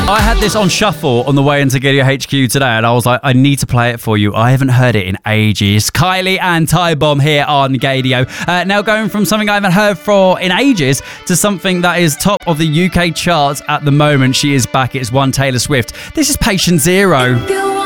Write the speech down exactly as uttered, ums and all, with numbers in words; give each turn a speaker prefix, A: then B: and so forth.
A: I had this on shuffle on the way into Gaydio H Q today, and I was like, I need to play it for you. I haven't heard it in ages. Kylie and Ty Bomb here on Gaydio. Uh, now going from something I haven't heard for in ages to something that is top of the U K charts at the moment. She is back. It's one Taylor Swift. This is Patient Zero.